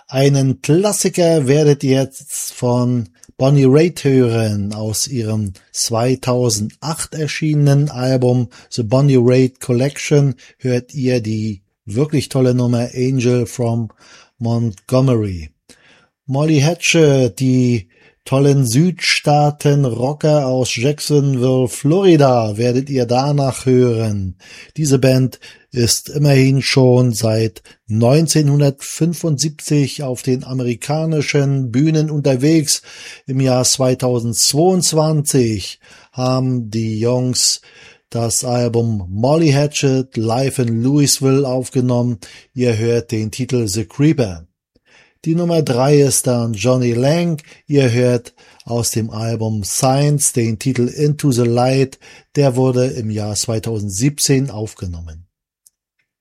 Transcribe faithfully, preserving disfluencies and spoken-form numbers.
Einen Klassiker werdet ihr jetzt von Bonnie Raitt hören aus ihrem zweitausendacht erschienenen Album The Bonnie Raitt Collection hört ihr die wirklich tolle Nummer Angel from Montgomery. Molly Hatchet, die tollen Südstaaten-Rocker aus Jacksonville, Florida, werdet ihr danach hören. Diese Band ist immerhin schon seit neunzehnhundertfünfundsiebzig auf den amerikanischen Bühnen unterwegs. Im Jahr zweitausendzweiundzwanzig haben die Jungs das Album Molly Hatchet live in Louisville aufgenommen. Ihr hört den Titel The Creeper. Die Nummer drei ist dann Johnny Lang. Ihr hört aus dem Album Science den Titel Into the Light. Der wurde im Jahr zweitausendsiebzehn aufgenommen.